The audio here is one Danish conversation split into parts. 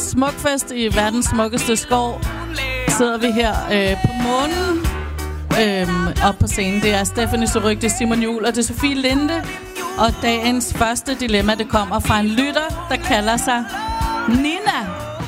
Smukfest i verdens smukkeste skov sidder vi her på månen op på scenen. Det er Stephanie Surrugue, det er Simon Juhl og det er Sofie Linde. Og dagens første dilemma, det kommer fra en lytter, der kalder sig Nina.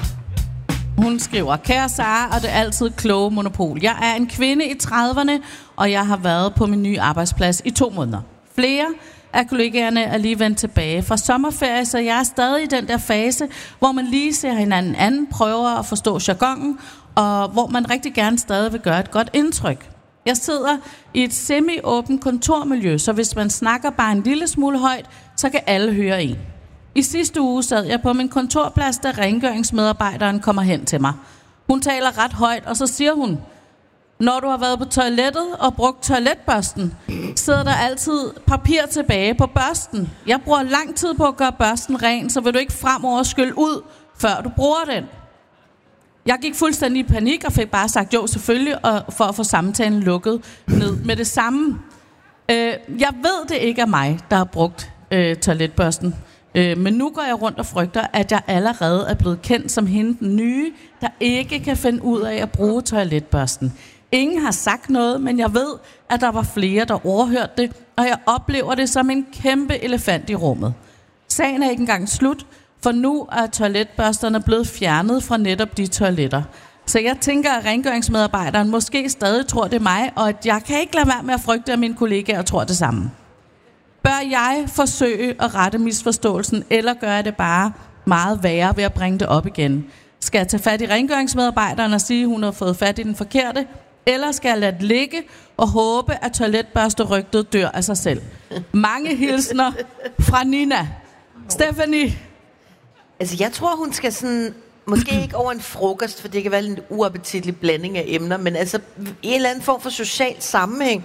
Hun skriver: Kære Sara og det altid kloge Monopol. Jeg er en kvinde i 30'erne, og jeg har været på min nye arbejdsplads i 2 måneder. Flere af kollegaerne er lige vendt tilbage fra sommerferie, så jeg er stadig i den der fase, hvor man lige ser hinanden an, prøver at forstå jargonen, og hvor man rigtig gerne stadig vil gøre et godt indtryk. Jeg sidder i et semi-åbent kontormiljø, så hvis man snakker bare en lille smule højt, så kan alle høre en. I sidste uge sad jeg på min kontorplads, da rengøringsmedarbejderen kommer hen til mig. Hun taler ret højt, og så siger hun: Når du har været på toilettet og brugt toiletbørsten, sidder der altid papir tilbage på børsten. Jeg bruger lang tid på at gøre børsten ren, så vil du ikke fremover skylle ud, før du bruger den. Jeg gik fuldstændig i panik og fik bare sagt jo selvfølgelig, for at få samtalen lukket ned med det samme. Jeg ved det ikke er mig, der har brugt toiletbørsten. Men nu går jeg rundt og frygter, at jeg allerede er blevet kendt som hende den nye, der ikke kan finde ud af at bruge toiletbørsten. Ingen har sagt noget, men jeg ved, at der var flere, der overhørte det, og jeg oplever det som en kæmpe elefant i rummet. Sagen er ikke engang slut, for nu er toiletbørsterne blevet fjernet fra netop de toiletter. Så jeg tænker, at rengøringsmedarbejderen måske stadig tror, det er mig, og at jeg kan ikke lade være med at frygte, at mine kollegaer tror det samme. Bør jeg forsøge at rette misforståelsen, eller gør jeg det bare meget værre ved at bringe det op igen? Skal jeg tage fat i rengøringsmedarbejderen og sige, at hun har fået fat i den forkerte? Eller skal jeg lade det ligge og håbe, at toiletbørsterygtet dør af sig selv? Mange hilsner fra Nina. Stephanie? Altså, jeg tror, hun skal sådan... Måske ikke over en frokost, for det kan være en uappetitlig blanding af emner, men altså en eller anden form for social sammenhæng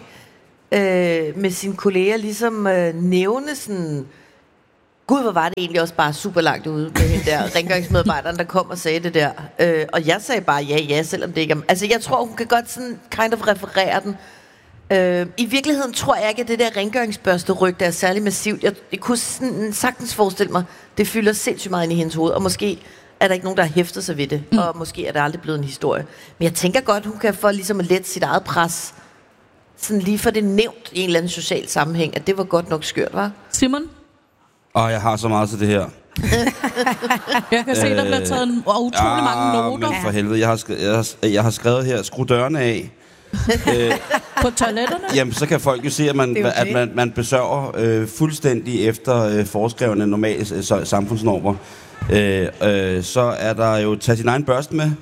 med sine kolleger, ligesom nævne sådan... Gud, hvor var det egentlig også bare super langt ude med hende der rengøringsmedarbejderen, der kom og sagde det der. Og jeg sagde bare ja, selvom det ikke er... Altså, jeg tror, hun kan godt sådan kind of referere den. I virkeligheden tror jeg ikke, at det der rengøringsbørsteryg, der er særlig massivt. Jeg kunne sådan sagtens forestille mig, det fylder sindssygt meget ind i hendes hoved, og måske er der ikke nogen, der har hæftet sig ved det, og måske er det aldrig blevet en historie. Men jeg tænker godt, hun kan få ligesom at lette sit eget pres, sådan lige for det nævnt i en eller anden social sammenhæng, at det var godt nok skørt, var? Simon? Jeg har så meget til det her. Jeg kan se, der bliver taget utrolig mange noter. Men for helvede, jeg har skrevet her, skru dørene af. På toiletterne? Jamen, så kan folk jo se, at man besørger fuldstændig efter foreskrevne normale samfundsnormer. Så er der jo tage sin egen børste med.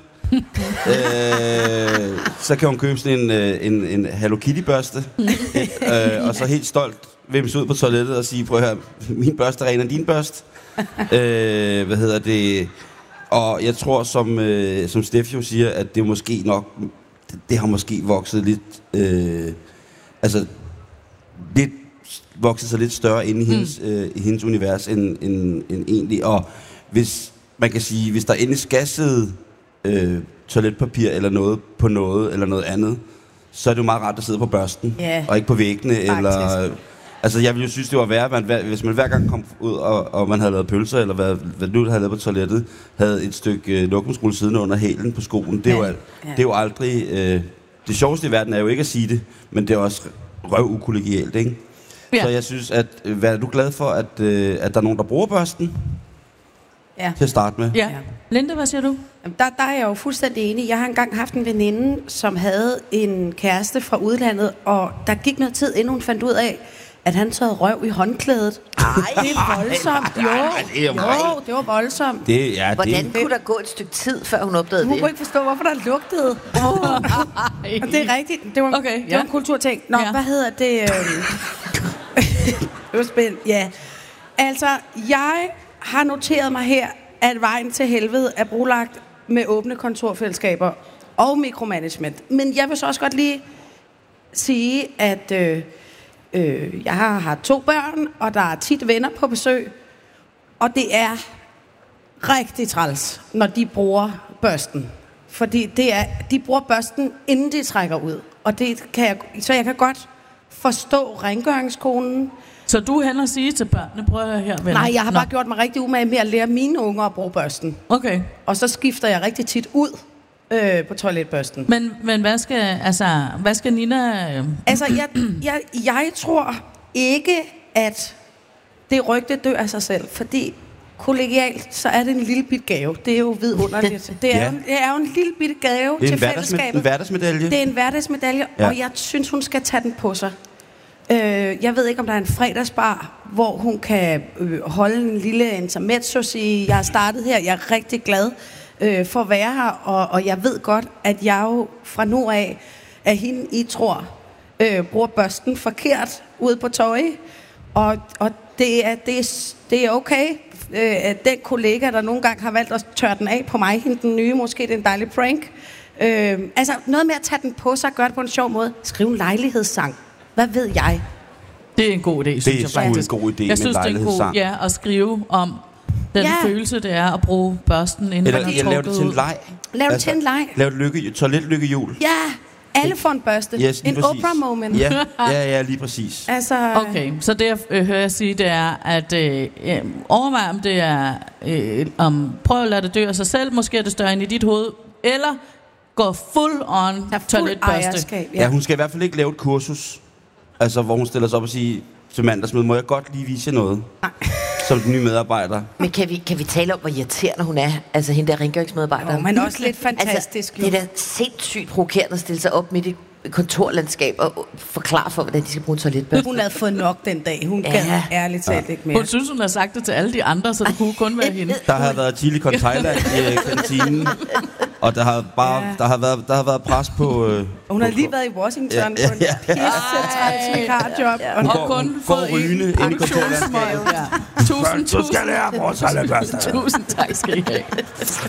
Så kan hun købe sådan en Hello Kitty børste. Og så helt stolt vimse ud på toilettet og sige, prøv at høre, min børste er ren af din børste. Og jeg tror, som Steff jo siger, at det måske nok, det har måske vokset lidt, lidt vokset sig lidt større inde i hendes univers end egentlig. Og hvis man kan sige, hvis der endelig skal sidde toiletpapir eller noget på noget eller noget andet, så er det jo meget rart at sidde på børsten, og ikke på væggene. Eller, altså jeg ville jo synes, det var værre, hvis man hver gang kom ud, og man havde lavet pølser, eller hvad nu havde lavet på toilettet, havde et stykke lokumsrulle siddende under hælen på skoen. Det er jo aldrig... det sjoveste i verden er jo ikke at sige det, men det er også røvukollegialt, ikke? Ja. Så jeg synes, er du glad for, at der er nogen, der bruger børsten? Ja. Til at starte med. Ja. Linda, hvad siger du? Der er jeg jo fuldstændig enig. Jeg har engang haft en veninde, som havde en kæreste fra udlandet, og der gik noget tid, inden hun fandt ud af, at han tørrede røv i håndklædet. Det er voldsomt. Jo, det var voldsomt. Hvordan kunne der gå et stykke tid, før hun opdagede det? Hun kunne ikke forstå, hvorfor der lugtede. Og det er rigtigt. Det var, det var en kulturting. Nå, hvad hedder det? Det var spændt. Ja. Altså, jeg har noteret mig her, at vejen til helvede er brolagt med åbne kontorfællesskaber og mikromanagement. Men jeg vil så også godt lige sige, at jeg har 2 børn, og der er tit venner på besøg, og det er rigtig træls, når de bruger børsten. Fordi de bruger børsten, inden de trækker ud. Og det kan så jeg kan godt forstå rengøringskonen, Så du hen og sige til børnene, prøv at høre her, venner. Nej, jeg har bare gjort mig rigtig umage med at lære mine unger at bruge børsten. Okay. Og så skifter jeg rigtig tit ud på toiletbørsten. Men hvad skal Nina... Altså, jeg tror ikke, at det rygte dør af sig selv, fordi kollegialt, så er det en lille bit gave. Det er jo vidunderligt. Det er jo en lille bit gave til fællesskabet. En hverdagsmedalje. Det er en hverdagsmedalje, og jeg synes, hun skal tage den på sig. Jeg ved ikke, om der er en fredagsbar, hvor hun kan holde en lille intermezzo, sige, jeg har startet her, jeg er rigtig glad for at være her, og jeg ved godt, at jeg jo fra nu af, at hende, I tror, bruger børsten forkert ude på tøj, og det er okay. Den kollega, der nogle gange har valgt at tørre den af på mig, hende den nye, måske det er en dejlig prank. Altså noget med at tage den på sig, gøre det på en sjov måde. Skrive en lejlighedssang. Hvad ved jeg? Det er en god idé, synes jeg faktisk. Det er en god idé jeg synes, med en lejlighedssang. det er en god, at skrive om den følelse, det er at bruge børsten, inden man har trukket ud. Lav det til en leg. Lav det til en leg. Lav et toiletlykkehjul. Ja, alle får en børste. Yes, en Oprah-moment. Ja, lige præcis. Altså... Okay, så det jeg hører jeg sige, det er, at overvej om det er, prøv at lade det dø af sig selv, måske er det større end i dit hoved, eller gå full on toiletbørste. Ja, hun skal i hvert fald ikke lave et kursus, altså hvor hun stiller sig op og siger til mandagsmøde, må jeg godt lige vise jer noget? Nej. Som den nye medarbejder. Men kan vi tale om, hvor irriterende hun er? Altså hende der rengøringsmedarbejder. Men også lidt fantastisk. Altså, det er da sindssygt provokerende at stille sig op midt i kontorlandskab og forklare for, hvordan de skal bruge toiletbørste. Hun havde fået nok den dag. Hun gad ærligt talt ikke mere. Hun synes, hun har sagt det til alle de andre, så det kunne kun være hende. Der har været chili con Thailand i kantinen. Og der har været pres på... hun har lige været i Washington på en pisse vikarjob. Og kun fået rygende ind i kontoret. Tusind skal lære vores allerbørste. Tusind tak skal I have.